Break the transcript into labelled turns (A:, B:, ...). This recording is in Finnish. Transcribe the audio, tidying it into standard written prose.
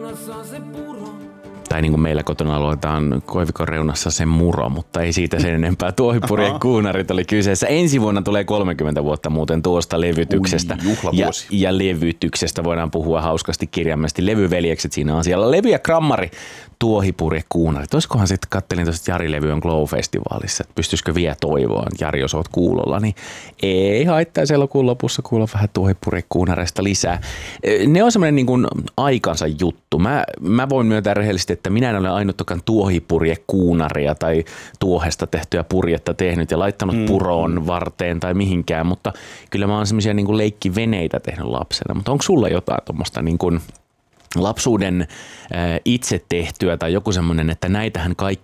A: Tai niin kuin meillä kotona luetaan koivikon reunassa se muro, mutta ei siitä sen enempää. Tuohipurjen kuunarit oli kyseessä. Ensi vuonna tulee 30 vuotta muuten tuosta levytyksestä. Ja levytyksestä voidaan puhua hauskasti kirjaimellisesti. Levyveljekset siinä on siellä. Levy ja grammari, tuohipurje kuunarit. Olisikohan sitten, kattelin tuosta Jari-levy on Glow-festivaalissa, että pystyisikö vielä toivoa, Jari, jos oot kuulolla, niin ei haittaisi elokuun lopussa kuulla vähän tuohipurje kuunareista lisää. Ne on semmoinen niin kuin aikansa juttu. Mä voin myöntää rehellisesti, että minä en ole ainuttakaan tuohipurjekuunaria tai tuohesta tehtyä purjetta tehnyt ja laittanut puroon varteen tai mihinkään, mutta kyllä mä oon semmoisia niin kuin leikkiveneitä tehnyt lapsena. Mutta onko sulla jotain tuommoista niin kuin lapsuuden itse tehtyä tai joku semmoinen, että näitähän kaikki